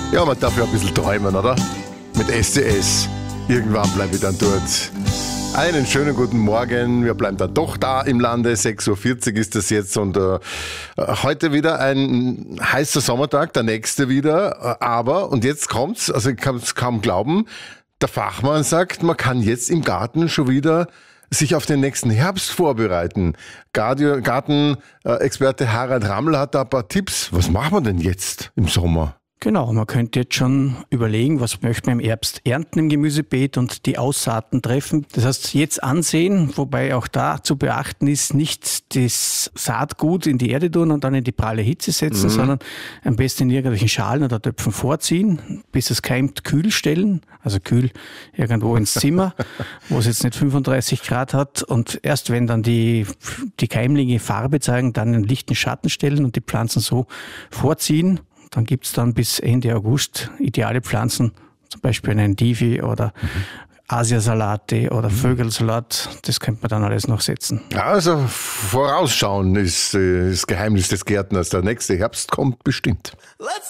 Ja, man darf ja ein bisschen träumen, oder? Mit SCS. Irgendwann bleibe ich dann dort. Einen schönen guten Morgen. Wir bleiben dann doch da im Lande. 6.40 Uhr ist das jetzt und heute wieder ein heißer Sommertag, der nächste wieder. Aber, und jetzt kommt's, also ich kann es kaum glauben, der Fachmann sagt, man kann jetzt im Garten schon wieder sich auf den nächsten Herbst vorbereiten. Gartenexperte Harald Rammel hat da ein paar Tipps. Was machen wir denn jetzt im Sommer? Genau, man könnte jetzt schon überlegen, was möchte man im Herbst ernten im Gemüsebeet und die Aussaaten treffen. Das heißt, jetzt ansehen, wobei auch da zu beachten ist, nicht das Saatgut in die Erde tun und dann in die pralle Hitze setzen, sondern am besten in irgendwelchen Schalen oder Töpfen vorziehen, bis es keimt, kühl stellen, also kühl irgendwo ins Zimmer, wo es jetzt nicht 35 Grad hat und erst wenn dann die Keimlinge Farbe zeigen, dann in lichten Schatten stellen und die Pflanzen so vorziehen. Dann gibt's dann bis Ende August ideale Pflanzen, zum Beispiel einen Endivi oder Asiasalate oder Vögelsalat. Das könnte man dann alles noch setzen. Ja, also vorausschauen ist das Geheimnis des Gärtners. Der nächste Herbst kommt bestimmt.